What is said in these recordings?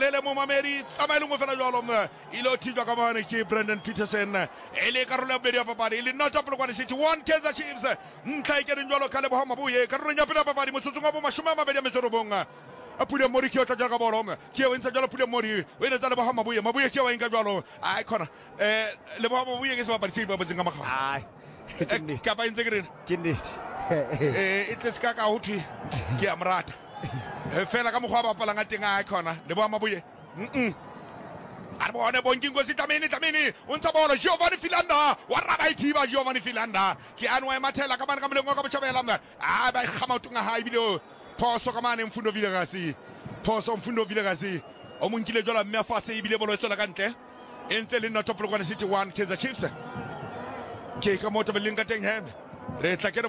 mamele mo mamedi tsamaile mo fela jwalo ilo thijwa ka mane ke Brendan Peterson ele karolo ya bedi ya papadi ile not up Polokwane City 1 Kaizer Chiefs ntlha ke njolo ka Leboha Mabuye karolo ya pela papadi motsotso wa bo 20 Pule Mori ke o tla ka bolo ke o ntse jalo Pule Mori o ene tsa Leboha Mabuye ke o enka jwalo ai khona Leboha Mabuye ke se papadi se ba botsinga makga ai ka ba ntse green it is ka ka uthi ke amrata fela ka mogwa ba palanga teng ai khona Leboha Mabuye Arbone bonkingo sitamini unsa bolo Giovanni Filanda waraba ithiba Giovanni Filanda ke anwa emathela ka bana ka mlengo ka botjhabela ba ikgamatunga ha ibile phoso ka mane Mfundo Vilakazi o monkile jwala mme afatse ibile bolo etsola ka ntle entse le North Polokwane City 1 Kaizer Chiefs ke ka moto belinga teng hem re tla ke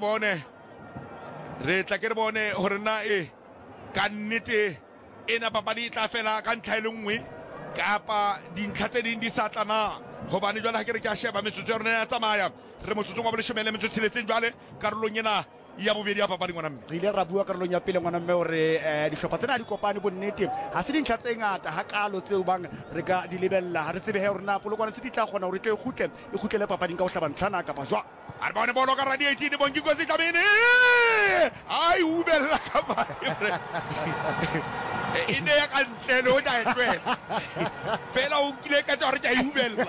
re bone hore na ka nnete ena papadi tla fela ka ntlha ile nngwe kapa dintlha tse ding di satlana hobane jwale ha ke re ke a sheba metsotso ya rona ya tsamaya re motsotso wa boleshomele metsotso tsheletseng jwale karolong ena ya bobedi ya papadi ngwana mme re ile ra bua karolong ya pele ngwana mme hore dihlopha tsena di kopane bonnete ha se dintlha tse ngata ha kalo tseo bang re ka di lebella ha re tsebe he hore na Polokwane City tla kgona hore tle kgutlele papading ka ho hlaba ntlhana kapa jwa a bone bolo ka radio 18 bonkingo sitamini ai ubella ka bare ine ya ka ntlele o tla etwela fela o kile ka tsore tsa ubella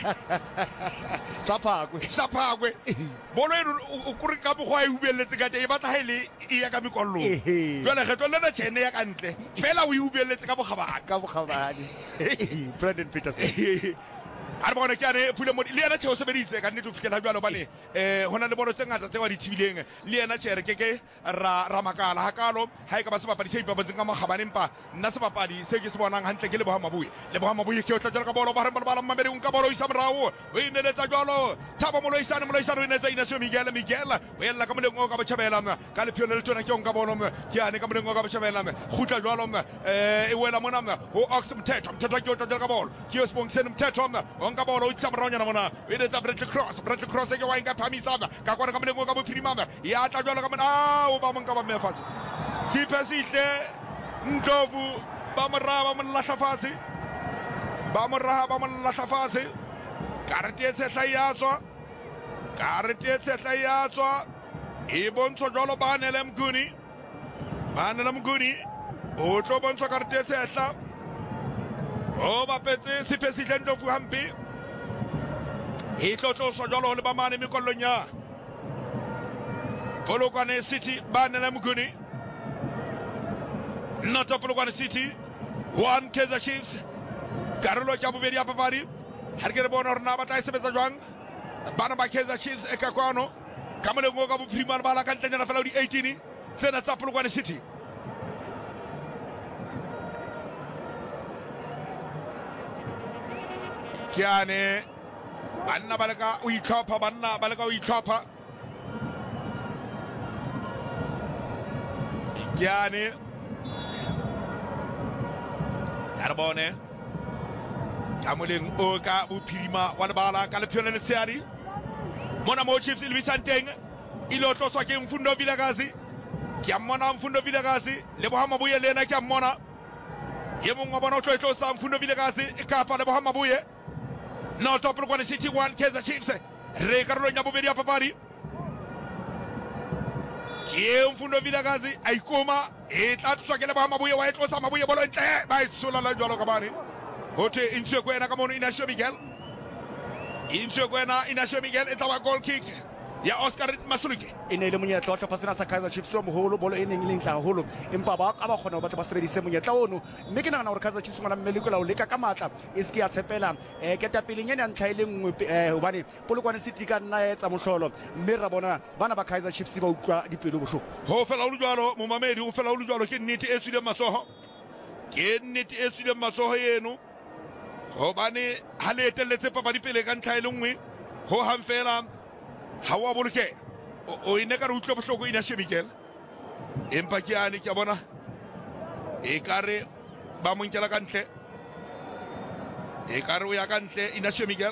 saphakwe bolo o kuri ka bogwa e ubelletse ka e batla hele e ya ka mikollo jwale ge tlolela tshene ya ka ntle fela o e ubelletse ka bogabane Brendan Peterson a re bona ke ane Pule Mori le ena tsheo sebeditse ka nnete o fitlhela jwalo bane hona le bolo tse ngata tse wa di tshibileng le ena tshere ke ra makala ha kalo ha e ka ba se papadi se ipabatseng ka magabane empa nna se papadi se ke se bonang hantle ke Leboha Mabuye ke o tla jwalo ka bolo ba re bala mmamedi un ka bolo isa mrao o ineletsa jwalo Thabo Moloisane o inetsa Inacio Miguel o ella ka molengo ka botjhabela ka le phione le tona ke o nka bolo ke ane ka molengo ka botjhabela khutla jwalo e wela mona o Oxum Mthetho ke o tla jwalo ka bolo ke o Sibongiseni Mthetho onka bolo itsa mraunyana mona e netsa Bradley Cross ke wa inga phamisana ka kwana ka molengo ka bophirima ya tla jwalo ka mona o ba monka ba mefatse siphesihle Ndlovu ba moraba mo lahlafatse karete e tshehla ya tswa e bontsho jwalo Banele Mnguni o tlo bontsho karete e tshehla o bapetse siphesihle Ndlovu hampe e tlo tloswa jwalo le ba mane mekollong ya Polokwane City Banele Mnguni North Polokwane City 1 Kaizer Chiefs karolo ya bobedi ya papadi ha re bona hore na ba tla sebetsa jwang bana ba Kaizer Chiefs e ka kwano ka molengo ka bophirima ba la ka ntlenyana fela di 18 tsena tsa Polokwane City kiane banna ba leka o itlhopha kiane Arbone Kamoleng o ka bophirima wa lebala ka lephione le tseari mona mo Chiefs le bisanteng ilo tloswa ke Mfundo Vilakazi ke mmona Mfundo Vilakazi Leboha Mabuye le ena ke mmona ye mongwe bona o tlosa Mfundo Vilakazi ka fa Leboha Mabuye North Polokwane City 1 Kaizer Chiefs re karolo ya bobedi ya papadi ke Mfundo Vilakazi a ikoma e tla tswa ke Leboha Mabuye wa etlosa Mabuye bolo ntle ba itsola la jwalo ka bane hote intse kwena ka mono Inacio Miguel e tla ba goal kick ya Oscar Masuluke e ne le monyetla wa hlopha sena sa Kaizer Chiefs o moholo bolo e neng e lentla haholo empa ba ka ba kgona ba sebedise monyetla ono mme ke nagana hore Kaizer Chiefs ngwana mme le kola o leka ka matla e se ke ya tshepela keta peleng ena ntlha ile nngwe hobane Polokwane City ka nna etsa mohlolo mme ra bona bana ba Kaizer Chiefs ba utlwa dipelo bohloko ho fela o jwalo momamedi o fela o jwalo ke nnete e tswile matsoho yeno hobane ha le etelletse papadi pele ka ntlha ile nngwe ho hang fela ha wa boloke o ine ka re utlwa bohloko Inacio Miguel empa ke ane ke bona e kare ba monkela ka ntle e kare o ya ka ntle Inacio Miguel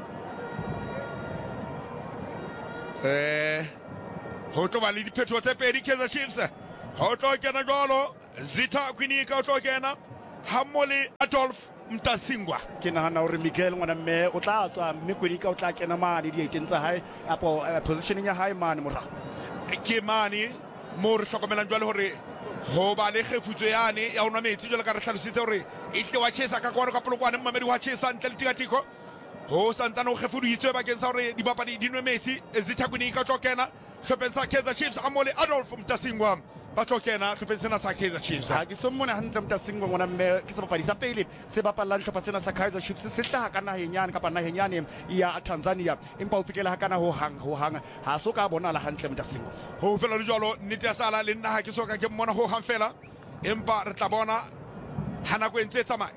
ho tlo ba le diphetho tse pedi Kaizer Chiefs ho tlo kena jwalo Zita Kwinika o tlo kena ha mmoho le Adolf Mtasingwa. ke nagana gore Miguel ngwana mme o tla tswa mme Kwenika o tla kena mane di-18 tsa hae apo positioning ya hae mane morago Ke mane mo re hlokomelang jwale hore ho ba le kgefutso yane ya ho nwa metsi jwale ka re hlalositse hore e tle wa tjhesa ka kwano ka polokwane mmamedi wa tjhesa ntle le tikatiko ho santsane ho kgefuditswe bakeng sa hore dibapadi di nwe metsi Zitha Kwenika o tlo kena hlopheng sa Kaizer Chiefs a mo le Adolf Mtasingwa ba tlo kena hlopheng sena sa Kaizer Chiefs. ha ke so mmone hantle Mtasingwa ngwana mme ke sebapadi sa pele se bapallang hlopha sena sa Kaizer Chiefs se hlaha ka naheng yane kapa naheng yane ya Tanzania empa o fikela hakana ho hang ha so ka bonahala hantle Mtasingwa Ho fela le jwalo nnete ya sala le nna ha ke soka ke mmona ho hang fela empa re tla bona ha nako e ntse e tsamaya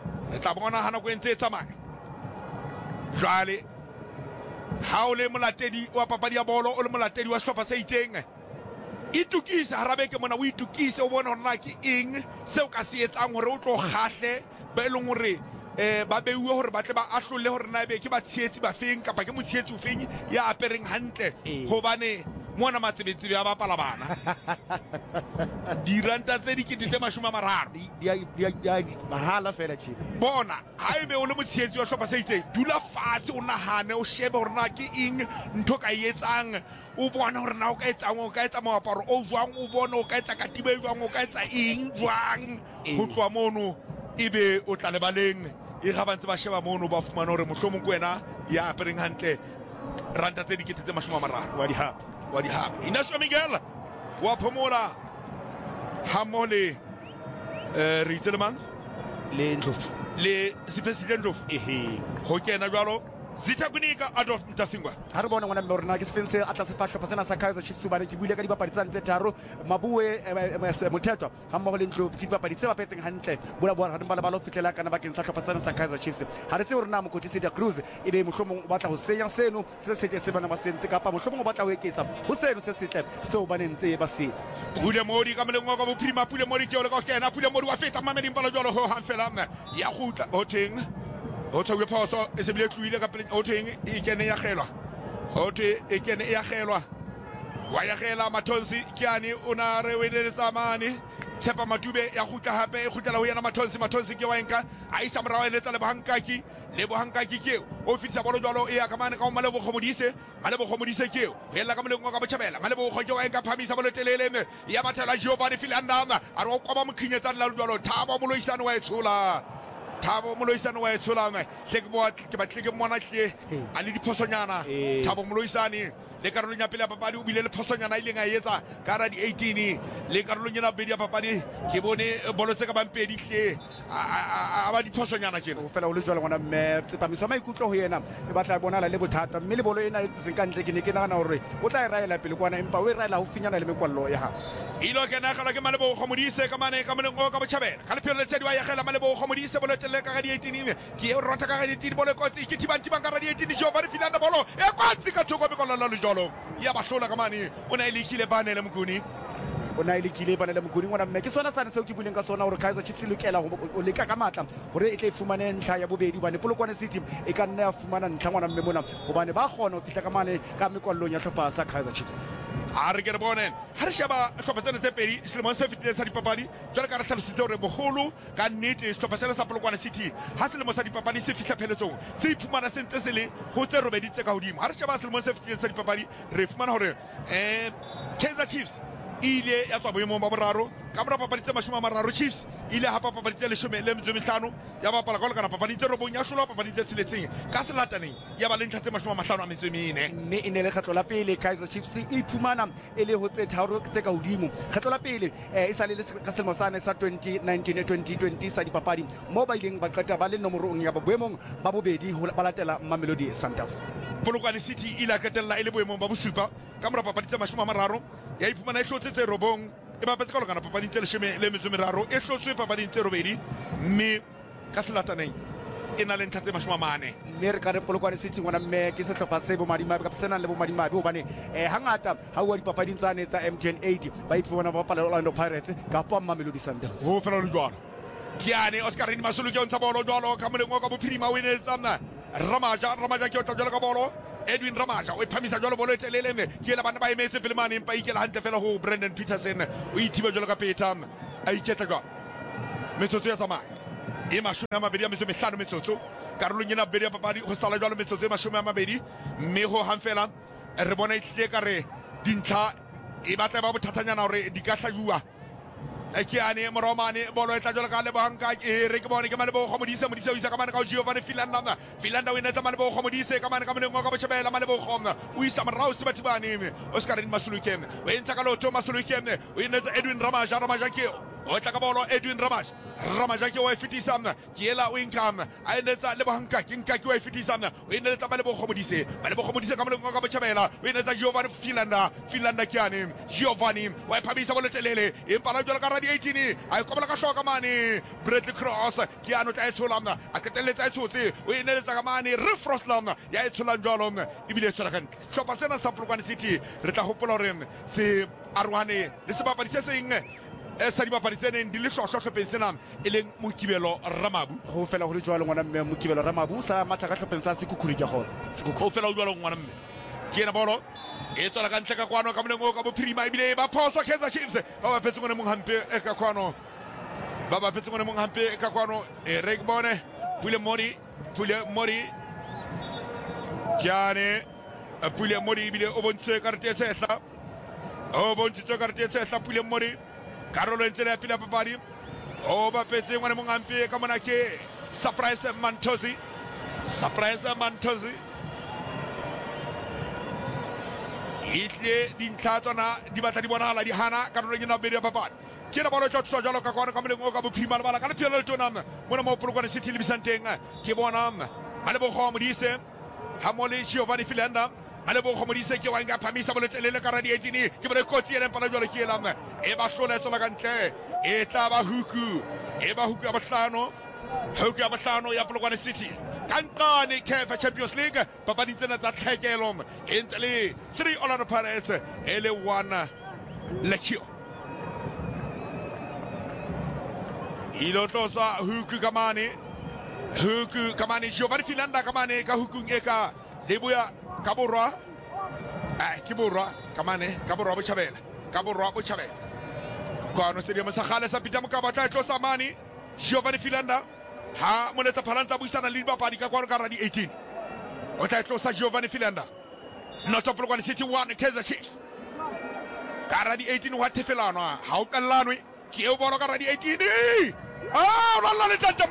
jwale ha o le molatedi wa papadi ya bolo o le molatedi wa sehlopha se itseng itukise harabeke mona o itukise o bona hore na ke eng seo ka se etsang hore o tlo kgahle ba e leng hore ba beuwe hore ba tle ba ahlolle hore na ebe ke ba tshehetsi ba feng kapa ke motshehetsi o feng ya apereng hantle hobane mona matsebetsebe ya bapala bana diranta tse dikete tse 30 mahala fela tjena bona ha ebe o le motshehetsi wa hlopha se itseng dula fatshe o nahane o shebe hore na ke eng ntho ka e etsang o bona hore na o ka etsang o ka etsa moaparo o jwang o bona o ka etsa katiba e jwang o ka etsa eng jwang ho tloha mono ebe o tla lebaleng e ga ba ntse ba sheba mono ba fumana hore mohlomong ke wena ya apereng hantle ranta tse dikete tse 30 wa di hapa Inacio Miguel wa phomola ha mmoho le re itse le mang le Ndlovu le Siphelile Ndlovu ho kena jwalo Zitha Kwenika Adolf Mtasingwa ha re bona ngwana mme rona ke sefense a tla se fa hlopha sena sa Kaizer Chiefs bane ke buile ka dibapadi tsa ntse tharo Mabue Mothetwa ha mmoho le Ndlovu ke dibapadi tse bapetseng hantle bona ha re ba lo fitlela kana bakeng sa hlopha sena sa Kaizer Chiefs ha re tse hore na mokotlisi Da Cruz e be mohlomong o batla ho senya seno se setse se bana ba sentse kapa mohlomong o batla ho eketsa ho seno se setle seo ba nentse ba setse Pule Modi ka moleng wa ka bophirima Pule Modi ke ole ka kena Pule Modi wa feta mamedi mpala jwalo ho hang fela ya khutla ho teng ho thwe phoso e se bile tluile ka pele ho thweng e kene ya kgelwa ho thwe e kene ya kgelwa wa ya khela Mathonsi kyane ona re weneletsa mane Tshepa Matube ya khutla hape e khutlela ho yena Mathonsi ke wa enka a isa morao eletsa le bohankaki ke o fitsa bolo jwalo e ya ka mane ka Malebo Khomodise ke ho ela ka moleng wa ka Botjhabela Malebo ke wa enka phamisa bolo telele ya bathela Giovanni Philandanga a re o kwaba mokhinyetsa la jwalo Thabo Moloisane wa etshola ke batle ke mona hle a le diphosonyana Thabo Moloisane le karolong ya pele ya papadi o bile le phosonyana ile nga etsa ka ra di-18 le karolong ya bedi ya papadi ke bone bolo tse ka bampedi hle a ba diphosonyana tjena o fela o le jwalo ngwana mme tsepamiso maikutlo ho yena e batla bonala le bothata mme le bolo ena e tseng ka ntle ke ne ke nagana hore o tla e raela pele kwana empa o e raela ho finyana le mekwallo ya ha ilo ke nagana ke Malebo Khomodise ka mane ka moleng o ka Botjhabela ka lephelo le tshedi wa ya gela Malebo Khomodise bolo telle ka ga di-18 ke e rota ka ga di-18 bolo kotsi ke tibang ka ga di-18 Giovanni Philandanga bolo e kwatsi ka thoko mekwallo la le jwalo ya ba hlola ka mane o na ile kile banele mokuni ngwana mme ke sona sane seo ke buleng ka sona hore Kaizer Chiefs e lokela ho leka ka matla hore e tle e fumane ntlha ya bobedi hobane Polokwane City e ka nna ya fumana ntlha ngwana mme mona hobane ba kgona ho fihla ka mane ka mekwallong ya hlopha sa Kaizer Chiefs a re ke re bone ha re sheba hlopha tsena tse pedi selemong se fetileng sa dipapadi jwale ka re hlalositse hore boholo ka nnete sehlopha sena sa Polokwane City ha selemo sa dipapadi se fihla pheletsong se iphumana se ntse se le ho tse robedi tse ka hodimo ha re sheba selemong se fetileng sa dipapadi re fumana hore Kaizer Chiefs ile ya tswa boemong ba boraro ka mora papadi tse 30 Chiefs ile hapa papadi tse 15 ya bapala ka lekana papadi tse robong ya hlola papadi tse tsheletseng ka selataneng ya ba le ntlha tse 54 mme e ne le kgetlo la pele Kaizer Chiefs e iphumana e le ho tse tharo tse ka hodimo kgetlo la pele e sa le ka selemo sane sa 2019-2020 sa dipapadi mo ba ileng ba qeta ba le nomorong ya boemong ba bobedi ho ba latela Mamelodi Sundowns Polokwane City ile a qetella e le boemong ba bosupa ka mora papadi tse 30 ya iphumana e hlotse tse robong e bapetse ka lekana papading tse 13 e hlotswe papading tse robedi mme ka selataneng e na le ntlha tse 40 mme re ka re Polokwane City ngwana mme ke sehlopha se bomadimabe ka senang le bomadimabe hobane hangata ha o dipapading tsane tsa MTN 80 ba iphumana ba bapala Orlando Pirates ka pa Mamelodi Sundowns ho fela le jwalo Kiane Oscarini Masulu ke ontsa bolo jwalo ka moleng wa ka bophirima o inetsana Ramaja ke o tla jwalo ka bolo Edwin Ramaja o iphamisa jwalo bolo e telele ke ela bana ba emetse pele mane empa ikela hantle fela ho Brendan Peterson o ithiba jwalo ka Peter a iketla jwalo metsotso ya tsamaya e mashome a mabedi a metso e mehlano metsotso karolong ena bobedi ya papadi ho sala jwalo metsotso e mashome a mabedi mme ho hang fela re bona e tlile ka re dintlha e batla ba bothatanyana hore di ka hlajuwa ke ane moromane bolo e tla jwalo ka Lebohang e re ke bone ke Malebogo Modise o isa ka mane ka Giovanni Finlanda o inetsa Malebogo Modise ka mane ka moneng wa ka Botjhabela Malebogo o isa morao Sebathibane Oscarin Masuluke o entsa ka Lotho Masuluke o inetsa Edwin Ramaja ke o tla ka bolo Edwin Ramaja ke o e fetisa ke ela o income a inetsa Lebohang ke o e fetisa o inetsa Malebogo Modise ka moneng wa ka Botjhabela o inetsa Giovanni Finlanda ke ane Giovanni o e phamisa bolo telele e pala jwalo ka 18 a kopela ka hloka mane Bradley Cross ke ano tla etshola a keteletsa etshotse o ineletsa ka mane re Frostlam ya etshola jwalo ibile tshola ka hlopa sena sa Polokwane City re tla hopola hore se arwane le sebapadi se seng sa dibapadi tse neng di le hlohlo hlopheng sena e leng Mokibelo Ramabu ho fela ho le jwalo ngwana mme Mokibelo Ramabu sa matla ka hlopheng sa Sekhukhuri ke gona ho fela ho jwalo ngwana mme ke ena bolo e tswela ka ntle ka kwano ka moneng o ka Bophirima ebile ba phoso Kaizer Chiefs ba ba phetse ngone mong hampe ka kwano e re ke bone Pule Mori Kiane Pule Mori ebile o bontse karete tsetla Pule Mori karolo e ntse le ya pele ya papadi o ba phetse ngone mong hampe ka mona ke Surprise Mantosi itle dintlha tsona di batla di bonahala di hana karolong ena bedi ya papadi ke na bolo tshotso jalo ka kwana ka moleng o ka Bophirima lebala ka lephelo le tona mona mo Polokwane City le bisanteng ke bona Malebogo Modise ha mo le Giovanni Finlanda Malebogo Modise ke wa nga phamisa bolo telele ka radio 18 ke bole kotsi ena pala jalo ke ela e ba hlola tsona ka ntle e tla ba huku ya bohlano ya Polokwane City kankane CAF Champions League papadi tsena tsa tlhekelo e ntse le 3 Orlando Pirates e le 1 Lecchio ilo tlosa huku kamane Giovanni Finlanda kamane ka hukung e ka Leboya ka borwa ke borwa kamane ka borwa Botjhabela kwano stadium sa Kgale sa Peter Mokaba tla tlosa mane Giovanni Finlanda ha monetsa phalantsha buisana le dibapadi ka kwano ka radi 18 o tla tlosa Giovanni Finlanda not Polokwane City 1 Kaizer Chiefs ka radi 18 wa thefelano ha o kallanwe ke e bolo ka radi 18 lalla le tanta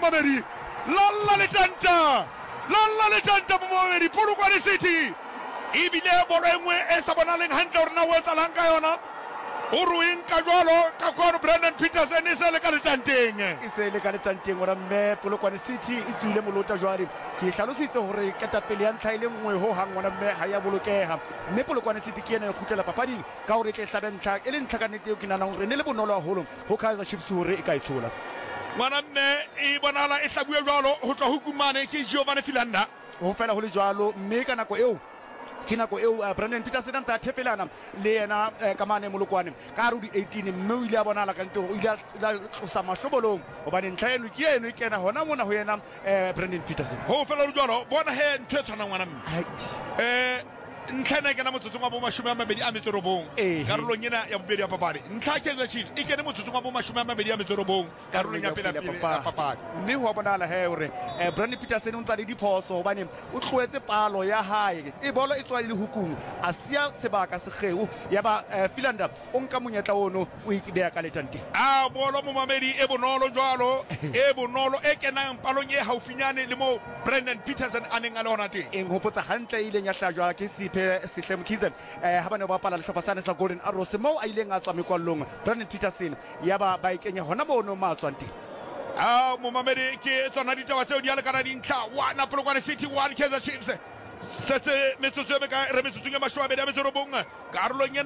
Momedi Polokwane City ibile bolo engwe e sa bonaleng hantle hore na o etsalang ka yona o rueng ka jwalo ka kwano Brandon Peterson e se le ka letanteng ora mme Polokwane City e tswile molota jwale ke hlalositse hore ketapele ya ntlha ile nngwe ho hang ora mme ha ya bolokeha mme Polokwane City ke ena e khutlela papading ka hore ke hlabe ntlha e le ntlha ka nnete ke nana hore ne le bonolo haholo ho Kaizer Chiefs hore e ka itshola ngwana mme e bonala e hlabuwe jwalo ho tla hukumane ke Giovanni Finlanda ho fela ho le jwalo mme ka nako eo Brandon Peterson ntse a thepelana le yena ka mane Molokwane ka rudi 18 mme o ile a bonala ka ntho o ile a tlosa mahlobolong hobane ntlha eno ke eno e kena hona mona ho yena Brandon Peterson ho fela jwalo bona he ntho e tshwanang ngwana mme ntlha ke na motsotso wa bo 29 karolong ena ya bobedi ya papadi ntlha Kaizer Chiefs e kene motsotso wa bo 29 karolong ya pele ya papadi mme ho bonala he hore Brandon Peterson o ntsa le diphoso hobane o tloetse palo ya hae e bolo e tswa le hukung a sia sebaka segeu ya ba Finlanda o nka monyetla ono o ikibeya ka letante bolo mo mamedi e bonolo jwalo e kenang palong e haufinyane le mo Brandon Peterson a neng a le hona teng eng hopotsa hantle ile nya hlajwa ke Sihle Mkhize ha bane ba pala lehlopha sane sa Golden Arrows mo a ileng a tswa mekwallong Brandon Peterson ya ba ikenya hona mono matswante mo mamedi ke tsona ditaba tseo di alekana dintlha 1 Polokwane City 1 Kaizer Chiefs setse metsotso e ka re metsotso e mashome ya metsorobong karolong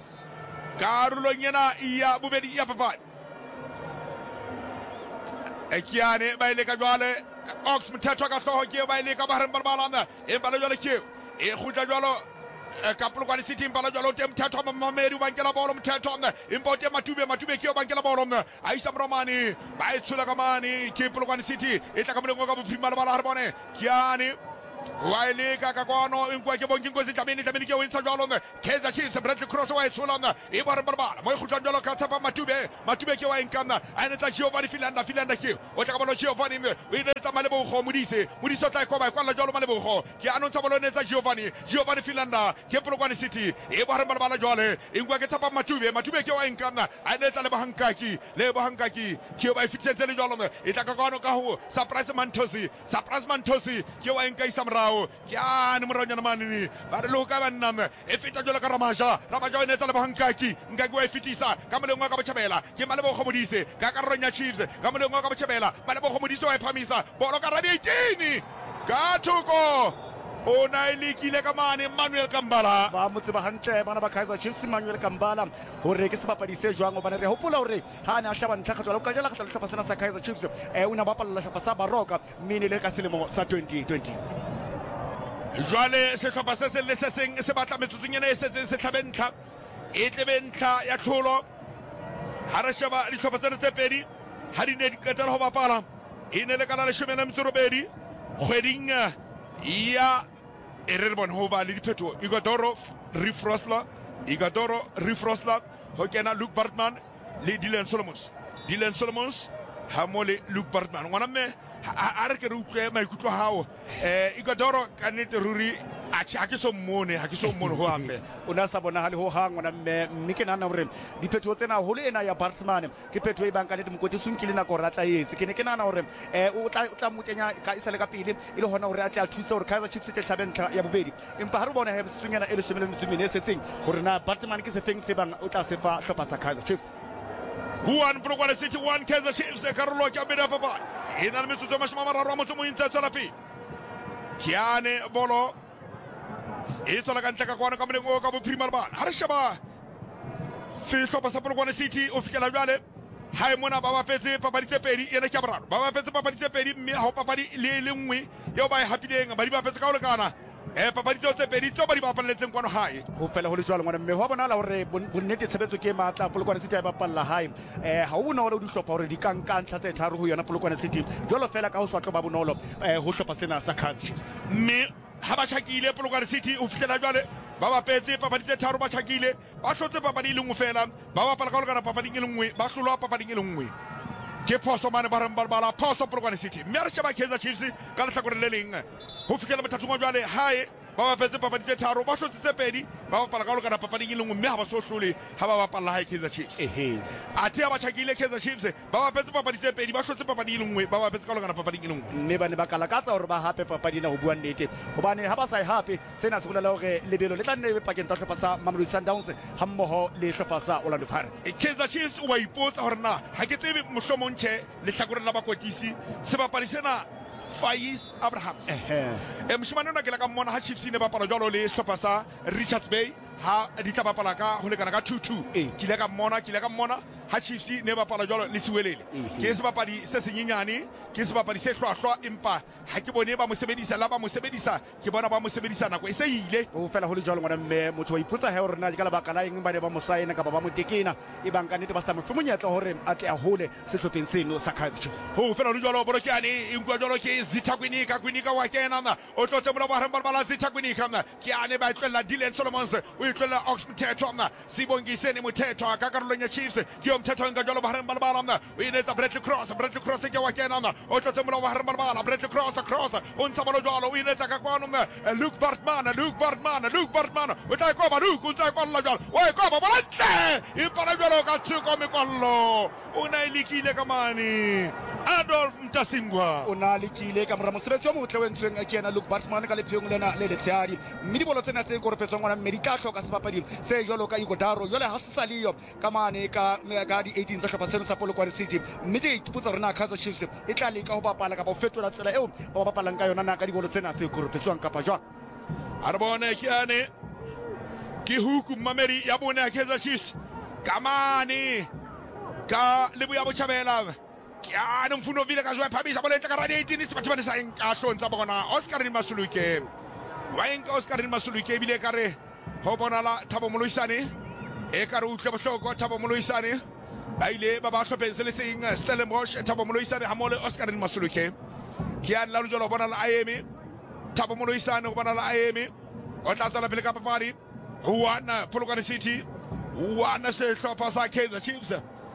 ena ya bobedi ya papadi Kiane ba ile ka jwale Ox Mthetho ka hloho ke ba ile ka ba re balbalana e ba le jwale ke e khutla jwalo ka Polokwane City mbala jwalo te Mthetho Mamedi ba nkela bolo Mthetho impote Matube ke ba nkela bolo Aisha Mromani ba etsula ka mane ke Polokwane City e tla ka moleng ka Bophirima le bala ha re bone Kiane wa ile ka kwano inkwa ke bonke inkosi tabeni ke winsa jalo Kaizer Chiefs Bradley Cross wa etsolanga e ba re barbala mo khutla jalo ka tsapa matube ke wa inkana a ne tsa Giovanni Filanda ke o tla ka bolo Giovanni o ile tsa malebo go modise o tla kwa la jalo malebo go ke anontsha bolo ne tsa Giovanni Filanda ke Polokwane City e ba re barbala jwale inkwa ke tsapa matube ke wa inkana a ne tsa le bahankaki ke ba ifitsetse le jalo e tla ka kwano ka ho Surprise Mantosi ke wa inka isamrao ke ane moronyana manini ba re loka banna e feta jwalo ka Ramaja e ne tsa le bahankaki nka ke wa ifitisa ka molengwa ka botjhabela ke malebo go modise ka ronya Chiefs ka molengwa ka botjhabela malebo go modise wa iphamisa bolo ka radio 18 ka thoko o na ilikile ka mane Manuel Kambala ba motse ba hantle bana ba Kaizer Chiefs Manuel Kambala hore ke sebapadi se jwang o bana re hopola hore ha ana hlaba ntlha kgatswa ka jela kgatswa hlapa sena sa Kaizer Chiefs una ba palla hlapa sa Baroka mini le ka selemo sa 2020 jwale sehlopha se le se seng se batla metsotsong ena e setseng se tlhabentlha e tlebentla ya tlholo ha re sheba dihlopha tsena tse pedi ha di ne di qetela ho bapala e ne le kana le 12 kgweding ya re bona ho ba le diphetho Igadoro Refrosler ho kena Luke Bartman le Dylan Solomons ha mo le Luke Bartman ngwana mme a re ke re utlwe maikutlo hao Igadoro ka nnete ruri ha ke so mmone ho ambe o na sa bona hale ho hang ngwana mme ke nana hore diphetho tsena ho le ena ya Bartman ke phetho e bang ka nnete mokoti sunkile na ko ratla yetse ke ne ke nana hore o tla motenya ka isale ka pele e le hona hore a tla thusa hore Kaizer Chiefs e tlhabentla ya bobedi empa ha re bona he tsunyana e le 17 e setseng hore na Bartman ke se feng se bang o tla sefa hlopa sa Kaizer Chiefs 1 Polokwane City 1 Kaizer Chiefs karolo ke abeda papa ina le metsotso mashoma mararo a motho mo intsa tsala pe kiane bolo e tsola ka ntla ka kwana ka molengo ka bophirima ba ha re sheba sehlopha sa Polokwane City o fikela jwale ha e mona ba bapetse papadi tse pedi ena ke boraro ba bapetse papadi tse pedi mme ha o papadi le nngwe eo ba e hapileng ba di bapetse ka ho lekana papadi tse pedi tso ba di bapalletseng kwano hae ho fela ho le jwalo ngwana mme ho bonala hore bonnete tshebetso ke matla Polokwane City a bapalla hae ha o bonolo di hlopha hore di ka nka ntlha tse tharo ho yona Polokwane City jwalo fela ka ho swatlo ba bonolo ho hlopha sena sa Kaizer Chiefs mme ha ba tshakile Polokwane City o fitlela jwale ba bapetse papadi tse tharo ba tshakile ba hlotse papadi le nngwe fela ba bapala ka ho lekana papading e le nngwe ba hlolwa papading e le nngwe ke phoso mane ba reng barbala phoso Polokwane City mme re sheba Kaizer Chiefs ka lehlakore le leng ho fikela mothathong jwale hae ba bapetse papadi tse tharo ba hlotse tse pedi ba bapala ka ho lekana papading e le nngwe mme ha ba so hlole ha ba bapalla hae Kaizer Chiefs athe ba tshakile Kaizer Chiefs ba bapetse papadi tse pedi ba hlotse papadi e le nngwe ba bapetse ka ho lekana papading e le nngwe mme ba ne ba kalakatsa hore ba hape papadi na ho bua nnete hobane ha ba sa e hape sena se bolela hore lebelo le tla nne pakeng tsa hlopha sa Mamelodi Sundowns ha mmoho le hlopha sa Orlando Pirates Kaizer Chiefs wa ipotsa hore na ha ke tsebe mohlomongche le hlakoreng la bakwetisi sebapadi sena Faiz Abrahams moshimane ona ke la ka mmona ha Chiefs ne bapala jwalo le hlopha sa Richards Bay ha di tla bapala ka ho lekana ka 2-2 ke la ka mmona ha Chiefs ne bapala jwalo le Siwelele ke sebapadi se senyenyane ke sebapadi se hlwahlwa empa ha ke bone ba mo sebedisa ke bona ba mo sebedisa nako e se ile o fela ho le jwalo ngwana mme motho wa iputsa he hore na di ka lebaka la eng ba ne ba mo saena ka ba mo tekena e bang ka nnete ba sa mo monyetla hore a tle a hole sehlopheng seno sa Kaizer Chiefs ho fela ho le jwalo borokiane e nkwa jwalo ke Zitha Kwinika wa kena o tlotse mola ba reng bala Zitha Kwinika ke ane ba tlella Dylan Solomons o tlella Ox Mthetho Sibongiseni Mthetho ka karolong ya Chiefs ke o Mthetho nga jwalo ba reng bala o inetsa Bradley Cross ke wa kena o tlotse mola ba reng bala Bradley Cross o ntsa balo jwalo o inetsa ka kwano Luke Bartman o tla ko ba Luke o tla ko la jwalo o ko ba bolantle e para jwalo ka tsiko mekwallo o na ilikile ka mane Adolf Mtasingwa o na lekile ka mora mosebetsi wa motle wentsweng a kena Luke Bartman ka lepheong lena le letshehadi mme di bolo tsena tse korofetswang ngwana mme di ka hloka sebapadi se jwalo ka Igodaro jwale ha se sa leyo ka mane ka di 18 tsa hlopha seno sa Polokwane City mme ke iputsa rena Kaizer Chiefs e tla leka ho bapala ka ba fetola tsela eo ba bapalang ka yona na ka di bolo tsena tse korofetswang kapa jwang a re bone kiane ke huku mameri ya bone ya Kaizer Chiefs ka mane ka Leboya Botjhabela ya no mfuno vile ka zwa phamisa bolentle ka radio 18 se batho ba ne sa enka hlontsha bona Oscar Masuluke wa enka Oscar Masuluke bile ka re ho bonala Thabo Moloisane e ka re utlwe bohloko Thabo Moloisane ba ile ba ba hlopheng se le seng Stellenbosch Thabo Moloisane ha mole Oscar Masuluke ke ya la jolo bona la IEM Thabo Moloisane go bona la eme o tla tsala pele ka papadi 1 Polokwane City 1 sehlopha sa Kaizer Chiefs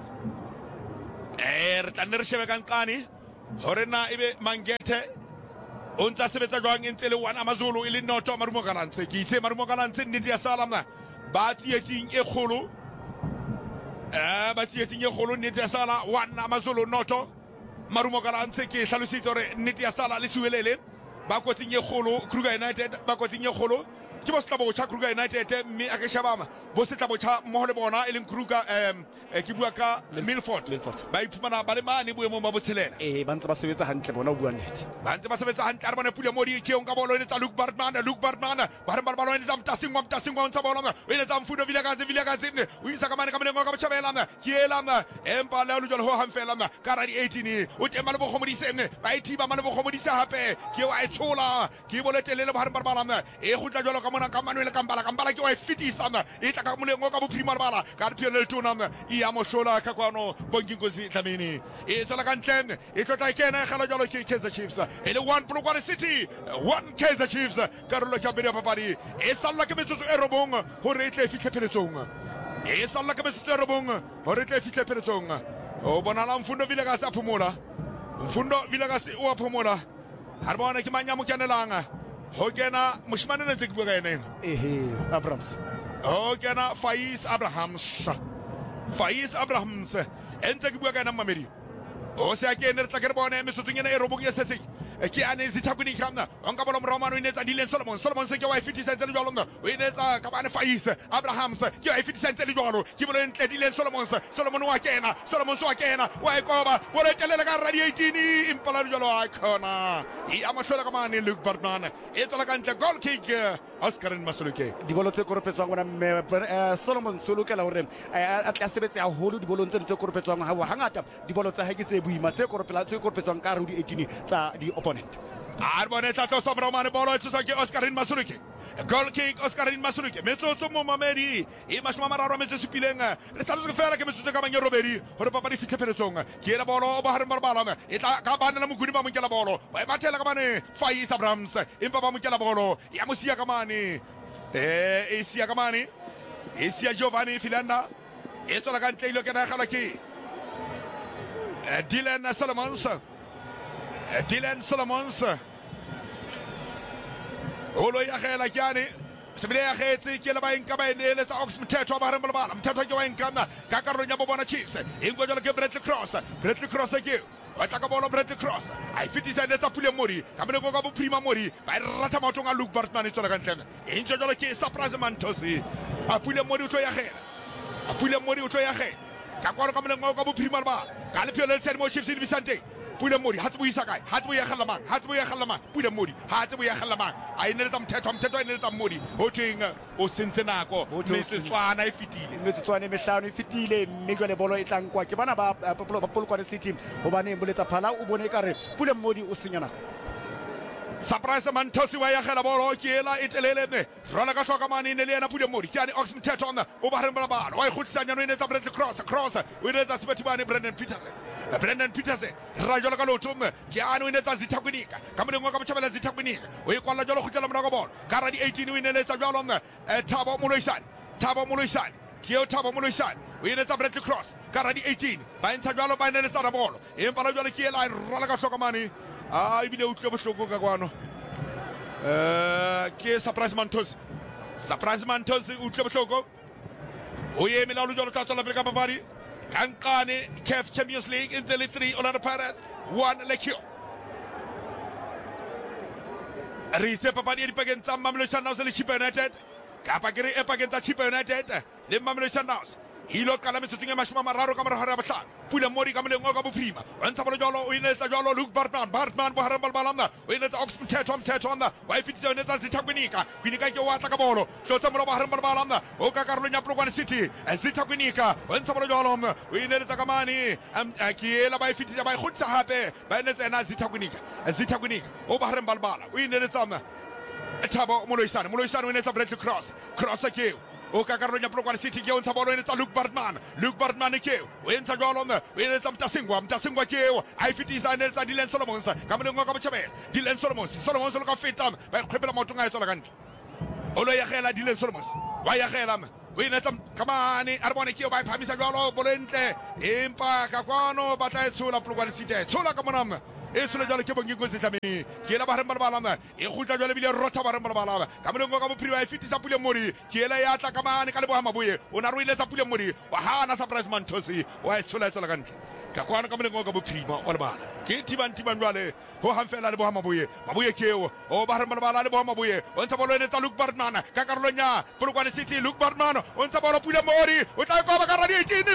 re tla nne re shebe ka nqane hore na ebe Mangethe o ntse a sebetsa jwang e ntse le 1 Amazulu e le noto Marumo Gallants ke itse Marumo Gallants nnete ya sala mna ba tsietsing e kgolo ba tsietsing e kgolo nnete ya sala 1 Amazulu noto Marumo Gallants ke hlalositse hore nnete ya sala le siwelele ba kotsing e kgolo Kruger United ba kotsing e kgolo ke bo setlabo cha Kruger United mme a ke shabama bo setlabo cha mo le bona e leng Kruger ke bua ka Milford ba iphumana ba le mane boemo ba botshelela ba ntse ba sebetsa hantle bona o bua nnete ba ntse ba sebetsa hantle a re bona Pula Modi ke onka bolo ene tsa Luke Bartman ba re balo ene tsa Mtasing wa ntsa bolo ene tsa Mfundo Vilakazi o isa ka mane ka mane ka botjhabela ke ela empa le lo ho hamfela ka ra di 18 o tema le bo khomodisene ba ithiba mane bo khomodisa hape ke wa itshola ke boletelele ba re bala e go tla jalo ka mona ka Manuel Kambala ke wa fitisa e tla ka molengo ka bophirima bala ka phele tona ya moshola ka kwano bongingozi Dlamini e tsala ka ntleng e tlotla kena gala jalo ke Kaizer Chiefs e le 1 Polokwane City 1 Kaizer Chiefs karolo ka bere papadi e salla ke metsotso e robong hore e tle fitlhe pheletsong e salla ke metsotso e robong hore e tle fitlhe pheletsong o bonala Mfundo Vilakazi a phomola Mfundo Vilakazi o a phomola ha re bona ke manya mo kenelanga ho kena moshimane ne tse ke bua ka ene Abrahams ho kena Faiz Abrahams entse ke bua ka ena mamedi o se a kene re tla ke re bona metsotso ena e robong ya setseng ke ane Zithakuni khamna onka bolo Romano o inetsa Dylan Solomon se ke wa fitisa tse le jwalo o inetsa ka bana Faiz Abrahams ke wa fitisa tse le jwalo ke bolo ntle Dylan Solomon wa kena wa ekoba bolo telela ka radio 18 impala le jwalo a khona e amahlola ka mane Luke Bartman e tsala ka ntle goal kick Oscar Masuluke dibolo tse koropetswang bona Solomon Solukela hore a tla sebetsa haholo dibolo tse koropetswang ha hangata dibolo tsa hake tse buima tse koropetswang ka rudi 18 tsa di opponent Arboneta to sobra mane bolo e tswa ke Oscar Masuluke goal kick Oscar Masuluke metsotso mo mamedi e mashoma mararo metso supileng re tsa go fela ke metsotso ka banya robedi hore papa di fitlhe pheletsong ke ela bolo ba hare marbala e tla ka bana la mogudi ba monkela bolo ba mathela ka bane Faiz Abrahams empa ba monkela bolo ya mosia ka mane e sia ka mane e sia Giovanni Filanda e tsala ka ntle ile ke na gala ke Dylan Solomons Olo ya khela kyane sebile ya khetse ke le ba enka ba enele tsa Ox Mthetho ba re bala Mthetho ke wa enka ka karolo ya bona Chiefs engwe jalo ke Bradley Cross ke wa tla ka bolo Bradley Cross ai fitisa ne tsa Pula Modi ka mene go ka bo Prima Modi ba rata matonga Luke Bartman e tsola ka ntleng e ntse jalo ke surprise Mantosi a Pula Modi o tlo ya khela ka kwaro ka mene go ka bo Prima ba ka le phele le mo Chiefs di bisante Pula Modi ha tse buisa kae ha tse buya khalamang Pula Modi ha tse buya khalamang a ine tsa Mthetho ine tsa Modi ho tweng o sentse nako Metswana e mehlano e fitile mme jwale bolo e tlankwa ke bana ba Polokwane City hobane boletsa phala o bone ka re Pula Modi o senya nako surprise Mantosi wa ya khela bolo ke ela etelele rola ka hloka mane ne le yena Pula Modi ke ane Ox Mthetho o ba re bala wa ikhutlisa nyano ine tsa Bradley Cross o ine tsa Sibetibane Brendan Peterson ra jola ka lotum ke ane o ine tsa Zithakuni ka mone ngo ka botjhabela Zithakuni o e kwalla jolo khutlela mona ka bolo ka ra di 18 o ine le tsa jalo Thabo Moloisane ke o Thabo Moloisane o ine tsa Bradley Cross ka ra di 18 ba ntsha jalo ba ine le tsa bolo e mpala jolo ke ela rola ka hloka mane ibile o tle bohloko ka kwano ke surprise Mantos o tle bohloko o ye mela lo jolo tla pele ka papadi kankane CAF Champions League in the 3 Orlando Pirates 1 Lekio re itse papadi di pakeng tsa Mamelodi Sundowns le Chippa United ka pakere e pakeng tsa Chippa United le Mamelodi Sundowns ilo kala metsotsong e mashoma mararo ka morahara batlang Pula Modi ka molengo ka bophirima o ntsa bolo jalo o inetsa jalo Luke Bartman bo hare balbalana o inetsa Ox Mthetho wa ifitisa o inetsa Zithakuni ke wa tla ka bolo tlotsa mola bo hare balbalana o ka karolo ya Polokwane City Zithakuni o ntsa bolo jalo o inetsa ka mane ke ela ba ifitisa ba khutsa hape ba inetsa ena Zithakuni o ba hare balbala o inetsa Thabo Moloisane o inetsa Bradley Cross ke o ka karolong ya Polokwane City ke o ntsha bolo e tsa Luke Bartman ke o entsa jwalo o e tsa Mtasingwa ke o a fitisa ne tsa Dylan Solomons ka moleng ka botjhabela Dylan Solomons lo ka feta ba khwepela maoto nga etsola kantle o lo ya gela Dylan Solomons wa ya gela o ina tsa kamane a re bone ke o ba phamisa jwalo bolentle empa ka kwano ba tla etshola Polokwane City tshola ka monama e tshola jwalo ke bongi go setlameni ke la ba re balabala e khutla jwalo bile rotha ba re balabala ka moleng ka bophiri wa fitisa Pule Mori ke la ya tla kamane ka leboha maboye o na ruile tsa Pule Mori wa hana surprise Manthosi wa etshola etsola kantle ka kwana ka moleng ka bophiri wa lebala ke tiban jwale ho hanfela leboha maboye keo o ba re balabala leboha maboye o ntsa bolo e tsa Luke Bartman ka karolonya Polokwane City Luke Bartman o ntsa bolo Pule Mori o tla go ba ka radi 18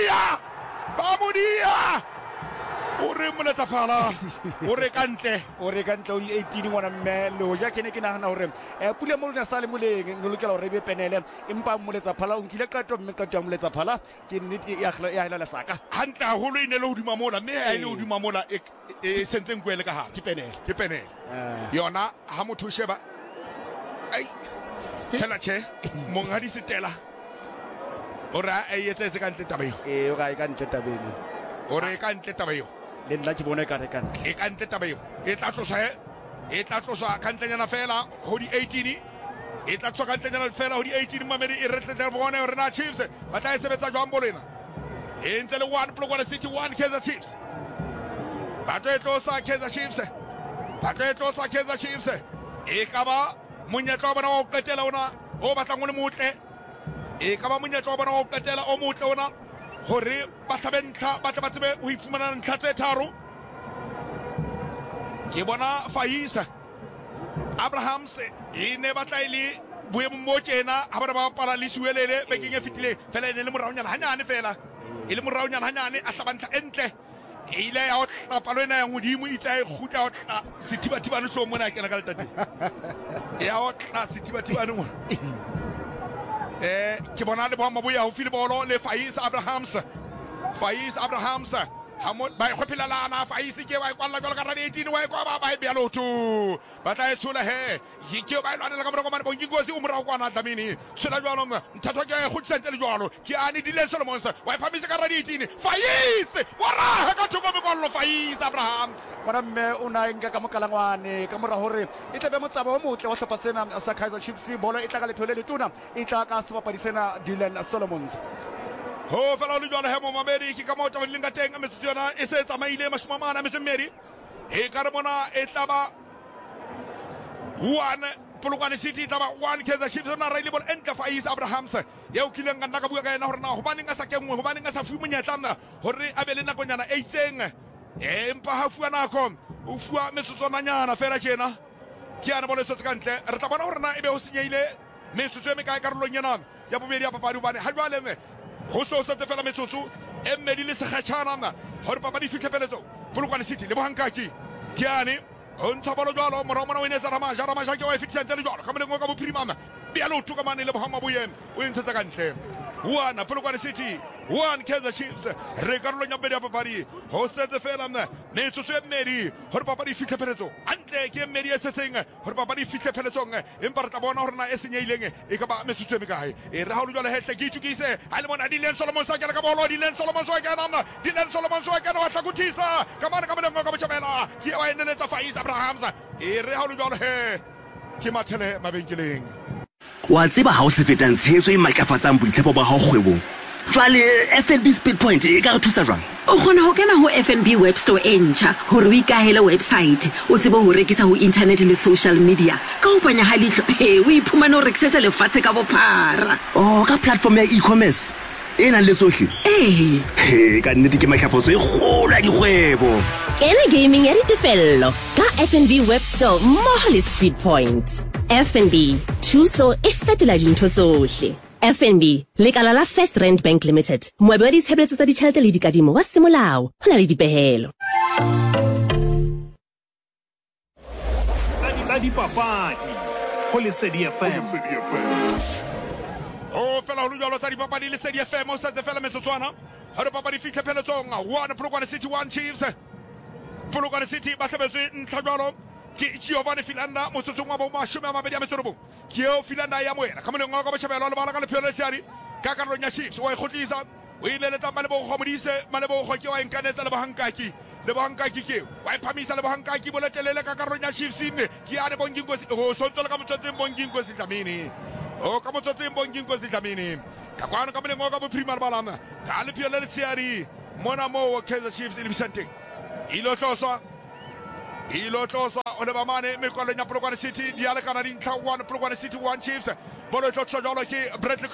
bamudia o re moletsa phala o re kantle o 18 ngwana mmelo ja kene ke nagana hore Pule Mori na sale moleng no lokela hore be penele empa moletsa phala o nkile kato mme kato ya moletsa phala ke nnete ya hela la saka hanta holo ine le hodima mola mme ha ile hodima mola e sentseng kwele ka ha ke penele yona ha motho sheba ai fela che mongadi setela ora a etsetse ka ntle taba o ga e ka ntle tabeng ore ka ntle taba le nna ke bona ka re kan e ka ntle taba e tla tlosa ka ntlenyana fela ho di 18 e tla tsoka ntlenyana fela ho di 18 mamedi e retletse bone hore na Chiefs ba tla sebetsa jwang bolena e ntse le 1 Polokwane City 1 Kaizer Chiefs ba tla tlosa Kaizer Chiefs e ka ba monyetla wa bona wa qetela ona o batlang o le motle e ka ba monyetla wa bona wa qetela o motle ona hore ba tlabentla ba tla ba tsebe o ifumana ntlha tse tharo ke bona Faisa Abrahams e ne ba tla ile boemo mo tjena ha ba pala le suelele bekeng e fitile fela ene le moraonyana hanyane fela ile moraonyana hanyane a hlabantla entle e ile ya o tla palo ena ya modimo itse a khutla o tla sethibathibane hlo mona ke na ka letate ya o tla sethibathibane mo ke bona le bohama boya ho file bolo le Faisa Abrahams hamot ba khopela lana Faisa ke wa kwalla ka radi 18 wa kwa ba be lotu ba tla etshola he ke ba lwana le ka moro mane bongi gosi umra kwa na tlamini tsela jwalo mthatho ke khutsa ntse le jwalo ke ani Dylan Solomons wa phamisa ka radi 18 Faisa wara ha ka thoko me kwallo Faisa Abrahams bona mme o na enka ka mokalangwane ka mora hore e tlabe motsaba o motle wa hlopha sena sa Kaizer Chiefs bolo e tla ka lethole le tuna e tla ka sebapadi sena Dylan Solomons ho fela le jwale hemo mamedi ke ka motho le linga teng metsotso yona e se tsamaile mashomamana metsomedi e ka re bona e tlaba 1 Polokwane City tlaba 1 Kaizer Chiefs ona ra ile bol entle Faisa Abrahams ya o kileng ka nna ka bua ka ena hore na hobane nga sa kengwe hobane nga sa fu monyetla hore a be le nakonyana e itseng empa ha fuwa nako o fuwa metsotsona nyana fela tjena ke ana bolo se kantle re tla bona hore na ebe ho senyehile metsotso e mekae karolong yana ya bobedi ya papadi hobane ha jwale ho so se fela metsotso e mmedi le sekgatshana hore papadi fihle peletso Polokwane City le bohankaki ke ane o ntsha bolo jwalo moromona o inetsa Ramaja ke wa fitisa ntse le jwalo ka moleng ka bophirima bia lo tuka mane le bohama boyem o ntshetsa kantle 1 Polokwane City 1 Kaizer Chiefs re karolo nya bedi ya papadi ho setse fela metsotso e mmedi hore papadi fihle peletso antle ke mmedi e setseng hore papadi fihle peletsong empa re tla bona hore na e senyehileng e ka ba metsotso e mekae e re ha o jwale hetle ke itukise ha le mona Dylan Solomons a kena ka bolo Dylan Solomons wa kena wa hlakuthisa ka mane ka moleng ka botjhabela ke wa eneletsa Faisa Abrahams e re ha o jwale he ke mathele mabenkeleng wa tseba ha o se fetang tshehetso e matlafatsang boitshepo ba hao kgwebong jwale FNB Speed Point e ka re thusa jwang o kgona ho kena ho FNB web store e ntjha hore o ikahele website o tsebe ho rekisa ho internet le social media ka ho panya ha leihlo o iphumane o rekisetse lefatshe ka bophara ka platform ya e-commerce e nang le tsohle ka nnete ke matlafatso e kgolo ya dikgwebo kena gaming ya ditefello ka FNB web store mmoho le Speed Point. FNB thuso e fetola dintho tsohle. FNB lekala la First Rand Bank Limited moabi wa ditshebeletso tsa ditjhelete le dikadimo wa semolao ho na le dipehelo tsa dipapadi ho Lesedi FM o fela ho jwalo tsa dipapadi Lesedi FM o setse fela metsotswana ha re papadi fitlhe peletsong 1 Polokwane City 1 Chiefs Polokwane City ba tlhabetswe ntlha jwalo ke Giovanni Filanda motsotsong wa bo 20 a mabedi a metso robong ke o filana ya moena ka moneng wa ka botjhabela le bala ka lephelo le seari ka karolong ya Chiefs wa ikgotlisa o ile le tsamane bo go modise mane bo go ke wa inkanetsa le bohankaki ke wa iphamisa le bohankaki bo letelele ka karolong ya Chiefs ke ane bonginkosi o sontsola ka motsotseng bonginkosi Dlamini o ka motsotseng bonginkosi Dlamini ka kwano ka moneng wa ka bophirima le balama ka lephelo le seari mona mo Kaizer Chiefs le bisanteng ilo tloswa o le bamane mekwalong ya Polokwane City di a lekana dintlha 1 Polokwane City 1 Chiefs bolo tloswa jalo ke Bradley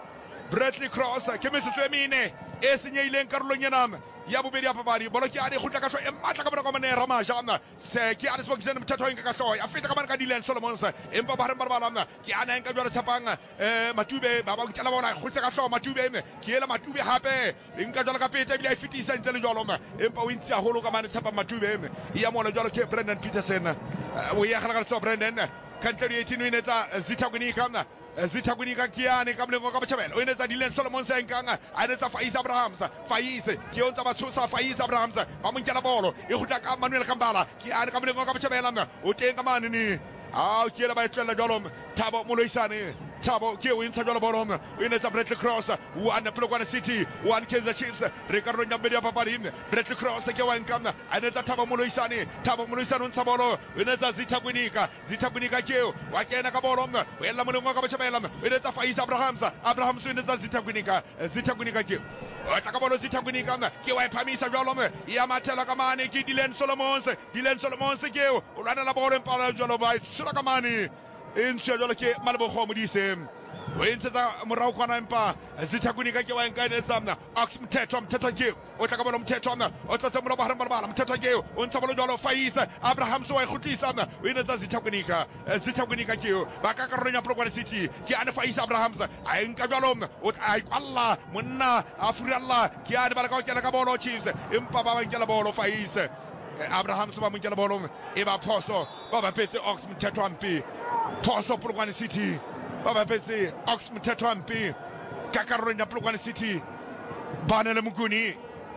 Cross ke metsotso e mene e senyeileng karolong ena ya bobedi ya papadi bolo ke a di gotla ka hlo e matla ka bona mane Ramajana se ke a di spokesman mothatho eng ka hlo ya feta ka mana ka Dylan Solomons empa ba re balana ke ana eng ka jwa tshapang Matube ba ba ke la bona go tsa ka hlo Matube ke ela Matube hape eng ka jwa ka peta bila e fitisa ntse le jalo empa o intsi a holo ka mane tshapa Matube ya mola jwa ke Brendan Peterson o ya gala ka Brendan kantle di 18 winetsa Zita Gunika Kiani Kamlengo Kabachabel, when it's a Dylan Solomon Sankanga, and it's a Faiz Abrahams, Faiz, Kionta Batsusa, Faiz Abrahams, Mamuncana Bolo, Ihutaka Manuel Kambala, Kian Kamlengo Kabachabel, Utengamani, Kila by Trella Dolom, Tabo Mulisani, Tabo Kill in Sajolobolom, when it's a Bradley Cross, one Polokwane City, one Kaizer Chiefs, Ricardo Nabedia Papadim, Bradley Cross, Kawankam, and it's a Tabo Mulisani, Sabolo, when it's a Zita Gunika Kill, Wakena Kabolom, when Lamunga Kabachabel, when it's a Faiz Abrahams, when it's a Zita Gunika Kill. Takabolo Zita Gunika, Kiwa Pamisa Jolom, Yamatela Kamani, Dylan Solomons, Kill, Rana Labor Pala Jolobai, Sulakamani. In Shadolake, Malabo Homodisem, Winsata Moraukana Empa, Zita Gunika and Guidance, Oxm Tetram, Tetaki, Otakabolum Tetram, Ototamabam Tetaki, Unsabolo Faiz, Abraham Soy Hutisana, Winata Zita Gunika Q, Bakakarina Polokwane City, Kiana Faiz Abrahams, I Enkabalom, I Allah, Munna, Afrilla, Kiana Bakabolo Chiefs, Impaba Galabolo Faiz, Abraham Sabamujalabolo, Eva Poso, Baba Pete Oxm Tetrampi. Toss up Polokwane City, Baba Petse, Oxman Tetrampi, Kakarina Polokwane City, Banana Muguni,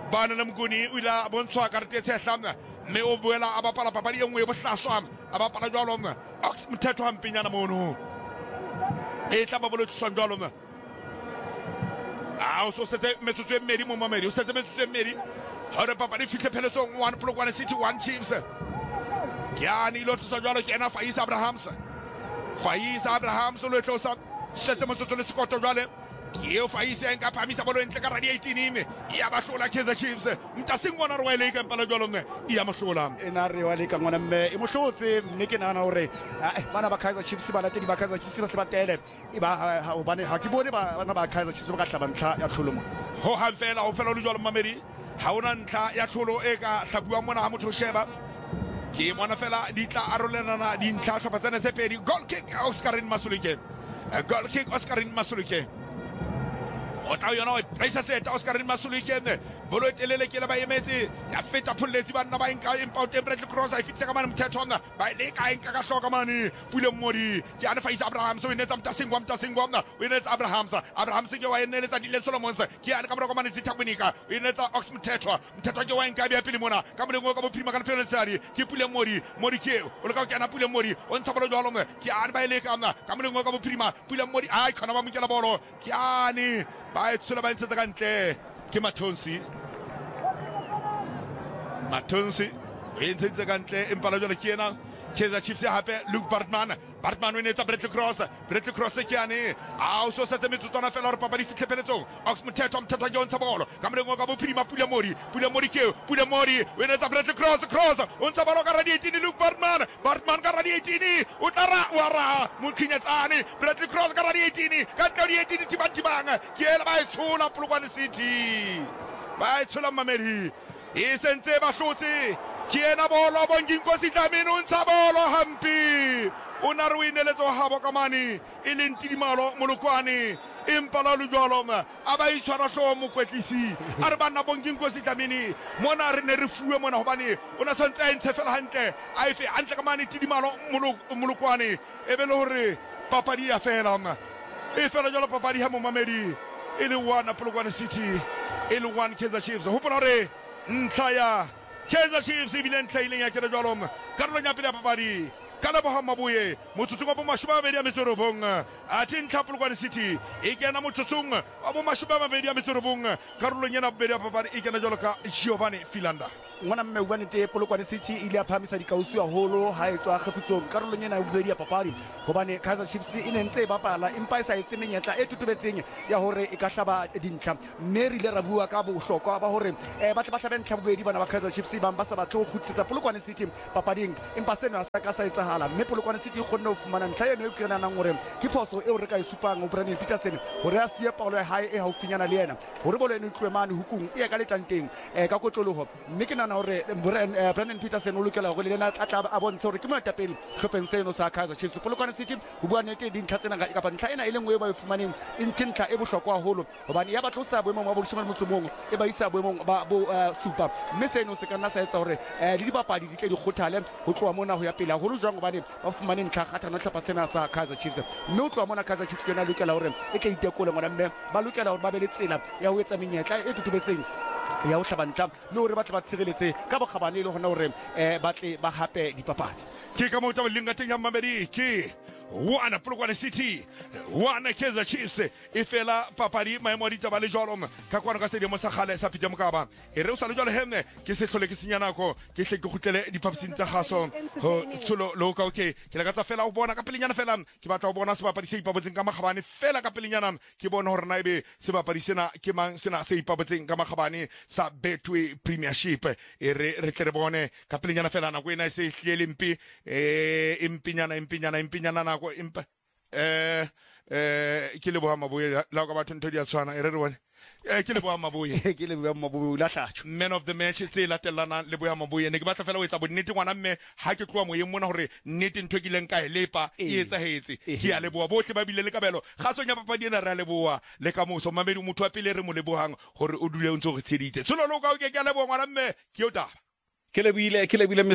Willa Bonswa Cartia, Meobuela, Abapala Papadi, and we were Sasam, Abapala Dolom, Oxman Tetrampi Yanamono, Etababulu Sandolom. I also said that Message Mary Mumma, you said the Message Mary, Hora Papadi Fitapelson, 1 Polokwane City, 1 Chiefs. Kiani Lotus Sandolak and Faiz Abrahams, Lotosa, Shetamos to the Scott Rally, Kio Faiz and Capamisa Bolo and Takaradiatin, Yamashola Kaizer Chiefs, Mtassing one away lake and Palagolom, Yamashola. In Ariwalik, I'm going to Emotion, making an array. Manaba Kaizer Chiefs, but I think Bakaza Chiefs, but Iba Hakiboniba, Kaizer Chiefs, Tulum. Ho have fellow Mamedi, Haunanta Yatulo Ega, Sabuamona Hamuto Sheba. Ki mwana fela dita arolena na dinta chapatana seperi goal kick Oscarin Masulike Otao yono presa set Oscarin Masulike bolo telele kila ba yemeti ya feta puleti ba na ba inka impaute Bradley Cross ai fitsa kamana mtetona ba le ka inka ka shoka mani pule mori ki ana Faiz Abrahams we neta mtasingwam na we neta Abrahams ke wa neta Dylan Solomons ki ana kamro kamani Zita Gunika we neta Ox Mtetwa ke wa inka bia pilimona kamre ngo ka bophima kan penalty ki pule mori ke o le ka kana pule mori on tsabalo jalo ki ana ba le kana kamre ngo ka bophima pule mori ai kana ba mutela bolo ki ani ba etsula ba ntse kantle ke Matunsi, Winton Zagante, Impalajola Kiana, Kaizer Chiefs happy, Luke Bartman wins a Bradley Cross Kiani, also set them to Donna Fellow Papadi Fitapeleto, Oxman Tetom Tatajon Sabolo, Cameron Prima Pulamori, wins a Bradley Cross, Unsabalo Garadiatini, Luke Bartman Garadiatini, Utara, Wara, Mulkinazani, Bradley Cross Garadiatini, Catariatini Chibantibanga, Kiel by Tula Polokwane City, by Tula Mamedi. Isente Bashuti, Kiena Bolo Bonginkosi Daminun Sabolo Hampi, Unarwinele Habokamani, Ilintimalo Mulukwani, Impala Lujolom, Abaisharaso Mukwetisi, Arbana Bonginkosi Damini, Monarine Refu Monobani, Unasan Sefelhante, Ife Antakamani Tidimalo Mulukwani, Evelori, Papadia Felam, Efelajola Papadia Mamedi, Iluan Polokwane City, Iluan Kaizer Chiefs, Hupare. Nkaya Kaizer Chiefs evidently ya kila jolom Carlo Nyapila Papadi ka leboga maboye motsotsong wa bo 29 athe ntlha Polokwane City e kena motsotsong wa bo 29 karolong ena bobedi ya papadi e kena jalo ka Giovanni Filanda ngwana mme bua nete Polokwane City ile ya phamisa dikausi haholo ha etswa kgefutso karolong ena ya bobedi ya papadi hobane Kaizer Chiefs e ne ntse e bapala empa e sa etse menyetla e tutubetseng ya hore e ka hlaba dintlha mme re ile ra bua ka bohlokwa ba hore ba tla ba hlabe ntlha bobedi bana ba Kaizer Chiefs ba ba sa batho go khutsetsa Polokwane City papading empa seno sa ka sa etsahala mme Polokwane City e kgonne ho fumana ntlha eno e ke nang hore ke phoso eo re ka e supang Brandon Peterson hore a sie paulo ya hae e haufinyana le yena hore bolo eno e tlwemane hukung e ka letlanteng ka kotloloho mme ke nana hore Brandon Peterson o lokela go le lena tla a bontsha hore ke moetapele hlopeng seno sa Kaizer Chiefs Polokwane City ho bua nnete dintlha tsena ka ntlha ena e lengwe ba e fumaneng e ntlha e bohlokwa haholo hobane ya batlosa boemong ba boleshome motsomong e ba isa boemong ba bo supa mme seno se ka nna sa etsa hore le dibapadi di tle di kgothale ho tloa mona ho ya pele haholo jwang hobane ba fumane ntlha kgathano tlhapa sena sa Kaizer Chiefs mme ho tloa mona Kaizer Chiefs yona lokela hore e tle itekole ngwana mme ba lokela hore ba be le tsela ya ho etsa menyetla e tutubetseng ya ho hlabantla le hore ba tle ba tshireletse ka bokgabane le hona hore ba tle ba hape dipapadi ke ka mo tla linga teng ya mamedi ke wana Polokwane City wana Kaizer Chiefs e fela papadi maemo a ditaba le jalo ka kwana ka stadium sa Khale sa Peter Mokaba e re o sa le jalo hemme ke se hlole ke senya nako ke hle ke khutlele dipapising tsa gaso ho tsholo lo ka okay ke la ka tsa fela o bona ka pelenyana fela ke batla o bona sebapadi se ipabotseng ka makgabane fela ka pelenyana ke bona hore na ebe sebapadi sena ke mang sena se ipabotseng ka makgabane sa Betway Premiership e re tle re bone ka pelenyana fela nako ena se hlele mpi impinyana na impa ke leboha maboye la ka batho ntho di a tshwana e re bone ke leboha maboye ke le bua mabobu la hlatsho man of the match tse latelana leboha maboye ne ke batla fela ho etsa bonnete ngwana mme ha ke tloa moyeng mona hore nnete ntho ke leng ka lepa e etsahetse ke ya leboha bohle ba bile le kabelo kgaso nya papadi ena re a leboha le ka moso mamedi motho wa pele re mo lebohang hore o dule o ntse go tsheditse tsholo lo ka o ke ya leboha ngwana mme ke yo taba ke lebile